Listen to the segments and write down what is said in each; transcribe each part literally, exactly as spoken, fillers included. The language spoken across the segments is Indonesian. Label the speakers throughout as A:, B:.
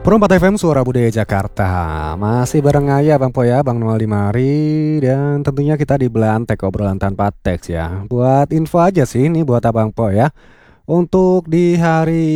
A: Pro empat F M Suara Budaya Jakarta. Masih bareng Ayah Bang Po ya, Bang Noel di mari. Dan tentunya kita di Belantek, obrolan tanpa teks ya. Buat info aja sih ini buat Abang Po ya. Untuk di hari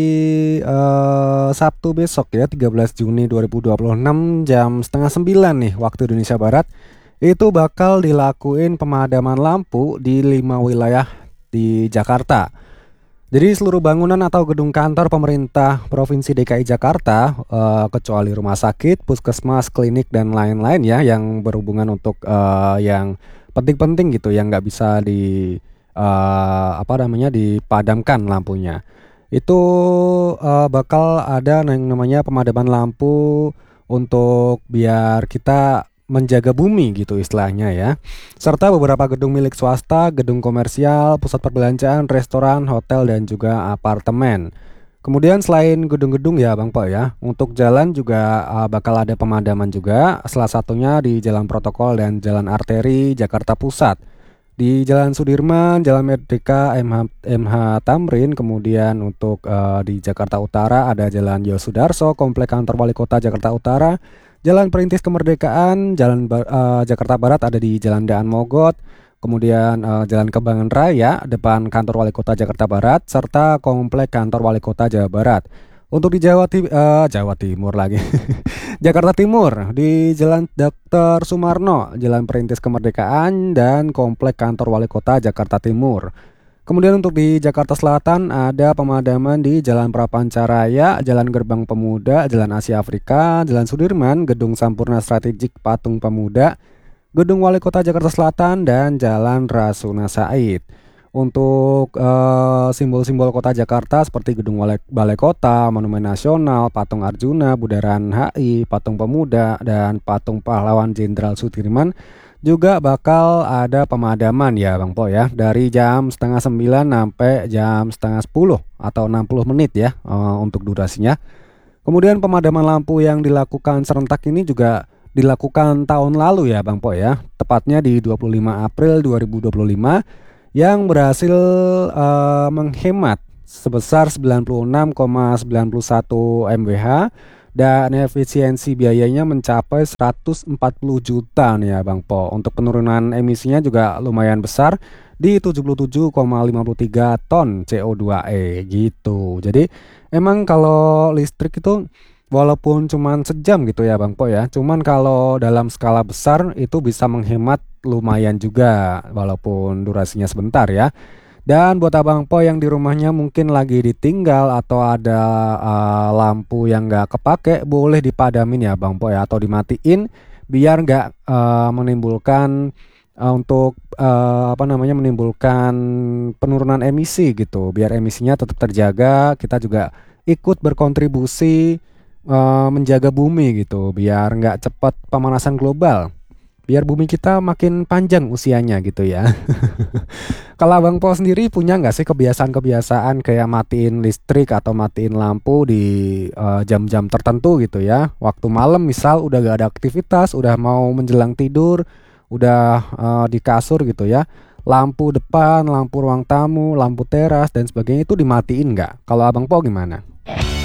A: eh, Sabtu besok ya, tiga belas Juni dua ribu dua puluh enam jam setengah sembilan nih waktu Indonesia Barat, itu bakal dilakuin pemadaman lampu di lima wilayah di Jakarta. Jadi seluruh bangunan atau gedung kantor pemerintah Provinsi D K I Jakarta, eh, kecuali rumah sakit, puskesmas, klinik dan lain-lain ya, yang berhubungan untuk eh, yang penting-penting gitu, yang nggak bisa di eh, apa namanya dipadamkan lampunya. Itu eh, bakal ada yang namanya pemadaman lampu untuk biar kita menjaga bumi gitu istilahnya ya. Serta beberapa gedung milik swasta, gedung komersial, pusat perbelanjaan, restoran, hotel, dan juga apartemen. Kemudian selain gedung-gedung ya Bang Po ya, untuk jalan juga uh, bakal ada pemadaman juga, salah satunya di Jalan Protokol dan Jalan Arteri Jakarta Pusat. Di Jalan Sudirman, Jalan Merdeka, M H, M H Tamrin, kemudian untuk uh, di Jakarta Utara ada Jalan Yosudarso, Komplek Kantor Wali Kota Jakarta Utara, Jalan Perintis Kemerdekaan, Jalan uh, Jakarta Barat ada di Jalan Daan Mogot, kemudian uh, Jalan Kembangan Raya depan Kantor Wali Kota Jakarta Barat, serta Komplek Kantor Wali Kota Jawa Barat. Untuk di Jawa, Ti- uh, Jawa Timur lagi, Jakarta Timur di Jalan Dokter Sumarno, Jalan Perintis Kemerdekaan, dan Komplek Kantor Wali Kota Jakarta Timur. Kemudian untuk di Jakarta Selatan ada pemadaman di Jalan Prapancaraya, Jalan Gerbang Pemuda, Jalan Asia Afrika, Jalan Sudirman, Gedung Sampurna Strategik Patung Pemuda, Gedung Wali Kota Jakarta Selatan, dan Jalan Rasuna Said. Untuk uh, simbol-simbol kota Jakarta seperti Gedung Balai, Balai Kota, Monumen Nasional, Patung Arjuna, Bundaran H I, Patung Pemuda, dan Patung Pahlawan Jenderal Sudirman juga bakal ada pemadaman ya Bang Po ya, dari jam setengah sembilan sampai jam setengah sepuluh atau enam puluh menit ya uh, untuk durasinya. Kemudian pemadaman lampu yang dilakukan serentak ini juga dilakukan tahun lalu ya Bang Po ya, tepatnya di dua puluh lima April dua ribu dua puluh lima, yang berhasil uh, menghemat sebesar sembilan puluh enam koma sembilan satu megawatt perak dan efisiensi biayanya mencapai seratus empat puluh juta nih ya Bang Po. Untuk penurunan emisinya juga lumayan besar di tujuh puluh tujuh koma lima tiga ton C O dua E gitu. Jadi emang kalau listrik itu walaupun cuman sejam gitu ya Bang Po ya, cuman kalau dalam skala besar itu bisa menghemat lumayan juga walaupun durasinya sebentar ya. Dan buat Abang Po yang di rumahnya mungkin lagi ditinggal atau ada uh, lampu yang nggak kepake, boleh dipadamin ya Bang Po ya, atau dimatiin biar nggak uh, menimbulkan uh, untuk uh, apa namanya menimbulkan penurunan emisi gitu. Biar emisinya tetap terjaga, kita juga ikut berkontribusi uh, menjaga bumi gitu, biar nggak cepat pemanasan global. Biar bumi kita makin panjang usianya gitu ya. Kalau Abang Po sendiri punya nggak sih kebiasaan-kebiasaan kayak matiin listrik atau matiin lampu di uh, jam-jam tertentu gitu ya? Waktu malam misal udah gak ada aktivitas, udah mau menjelang tidur, udah uh, di kasur gitu ya. Lampu depan, lampu ruang tamu, lampu teras dan sebagainya itu dimatiin nggak? Kalau Abang Po gimana?